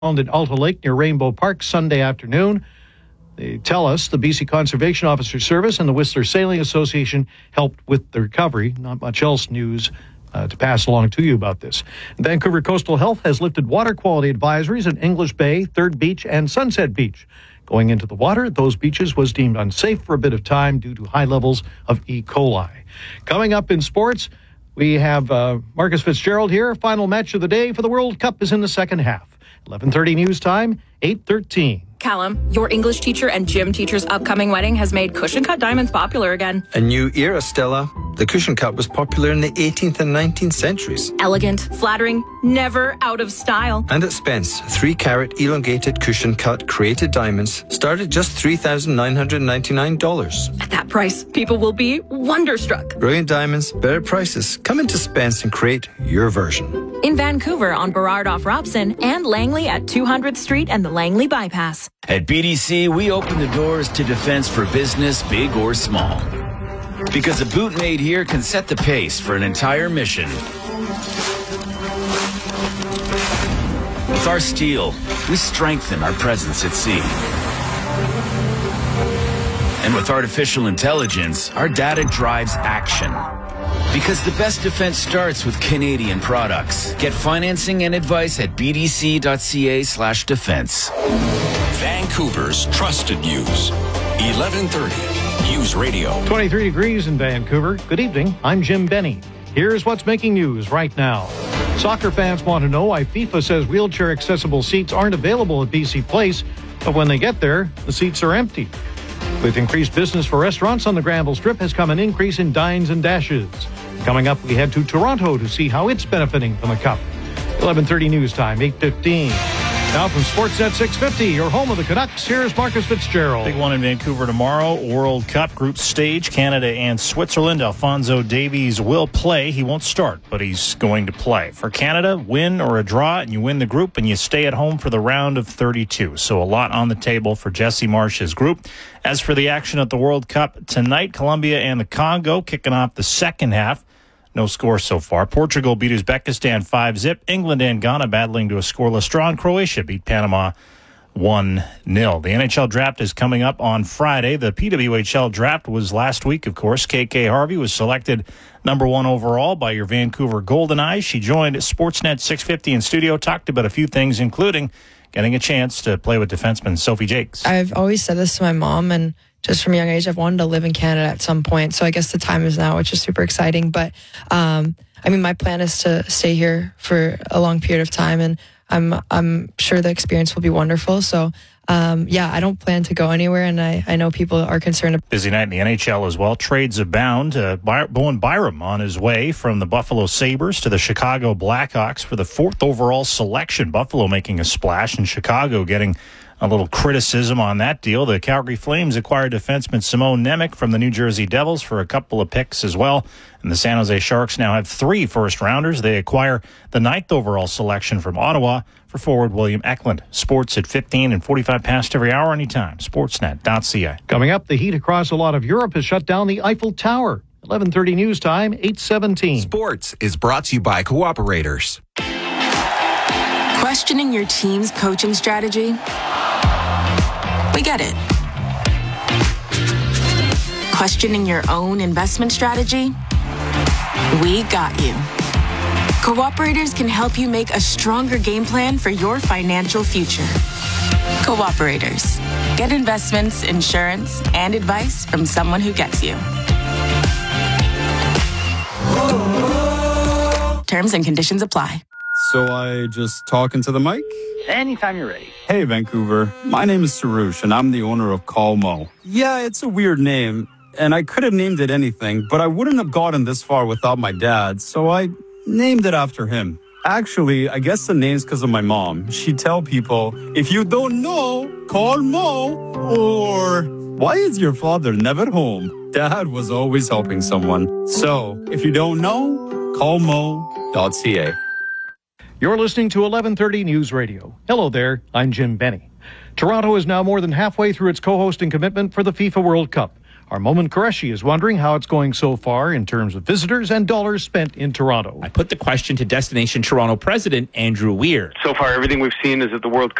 at Alta Lake near Rainbow Park Sunday afternoon. They tell us the BC Conservation Officer Service and the Whistler Sailing Association helped with the recovery. Not much else news to pass along to you about this. Vancouver Coastal Health has lifted water quality advisories at English Bay, Third Beach, and Sunset Beach. Going into the water at those beaches was deemed unsafe for a bit of time due to high levels of E. coli. Coming up in sports, we have Marcus Fitzgerald here. Final match of the day for the World Cup is in the second half. 11:30 news time, 8:13. Callum, your English teacher and gym teacher's upcoming wedding has made cushion cut diamonds popular again. A new era, Stella. The cushion cut was popular in the 18th and 19th centuries. Elegant, flattering, never out of style. And at Spence, 3-carat elongated cushion cut created diamonds start at just $3,999. At that price, people will be wonderstruck. Brilliant diamonds, better prices. Come into Spence and create your version. In Vancouver on Burrard off Robson and Langley at 200th Street and the Langley Bypass. At BDC, we open the doors to defense for business, big or small. Because a boot made here can set the pace for an entire mission. With our steel, we strengthen our presence at sea. And with artificial intelligence, our data drives action. Because the best defense starts with Canadian products. Get financing and advice at bdc.ca/defense. Vancouver's trusted news. 1130 News Radio. 23 degrees in Vancouver. Good evening. I'm Jim Benny. Here's what's making news right now. Soccer fans want to know why FIFA says wheelchair accessible seats aren't available at BC Place, but when they get there, the seats are empty. With increased business for restaurants on the Granville Strip has come an increase in dines and dashes. Coming up, we head to Toronto to see how it's benefiting from the Cup. 11:30 news time, 8:15. Now from Sportsnet 650, your home of the Canucks, here's Marcus Fitzgerald. Big one in Vancouver tomorrow, World Cup group stage, Canada and Switzerland. Alphonso Davies will play. He won't start, but he's going to play. For Canada, win or a draw, and you win the group, and you stay at home for the round of 32. So a lot on the table for Jesse Marsh's group. As for the action at the World Cup tonight, Colombia and the Congo kicking off the second half. No score so far. Portugal beat Uzbekistan 5-0. England and Ghana battling to a scoreless draw. And Croatia beat Panama 1-0. The NHL draft is coming up on Friday. The PWHL draft was last week, of course. KK Harvey was selected number 1 overall by your Vancouver Golden Eyes. She joined Sportsnet 650 in studio, talked about a few things, including getting a chance to play with defenseman Sophie Jakes. I've always said this to my mom, and just from a young age, I've wanted to live in Canada at some point. So I guess the time is now, which is super exciting. But, my plan is to stay here for a long period of time, and I'm sure the experience will be wonderful. So, I don't plan to go anywhere, and I know people are concerned. Busy night in the NHL as well. Trades abound. Bowen Byram on his way from the Buffalo Sabres to the Chicago Blackhawks for the 4th overall selection. Buffalo making a splash, and Chicago getting a little criticism on that deal. The Calgary Flames acquired defenseman Simone Nemec from the New Jersey Devils for a couple of picks as well. And the San Jose Sharks now have 3 first-rounders. They acquire the 9th overall selection from Ottawa for forward William Eklund. Sports at 15 and 45 past every hour anytime. Sportsnet.ca. Coming up, the heat across a lot of Europe has shut down the Eiffel Tower. 11:30 news time, 8:17. Sports is brought to you by Cooperators. Questioning your team's coaching strategy? We get it. Questioning your own investment strategy? We got you. Cooperators can help you make a stronger game plan for your financial future. Cooperators. Get investments, insurance, and advice from someone who gets you. Terms and conditions apply. So I just talk into the mic? Anytime you're ready. Hey, Vancouver. My name is Sarush, and I'm the owner of Calmo. Yeah, it's a weird name, and I could have named it anything, but I wouldn't have gotten this far without my dad, so I named it after him. Actually, I guess the name's because of my mom. She'd tell people, if you don't know, call Mo, or why is your father never home? Dad was always helping someone. So, if you don't know, call Mo.ca. You're listening to 11:30 News Radio. Hello there, I'm Jim Benny. Toronto is now more than halfway through its co-hosting commitment for the FIFA World Cup. Our Momin Qureshi is wondering how it's going so far in terms of visitors and dollars spent in Toronto. I put the question to Destination Toronto President Andrew Weir. So far, everything we've seen is that the World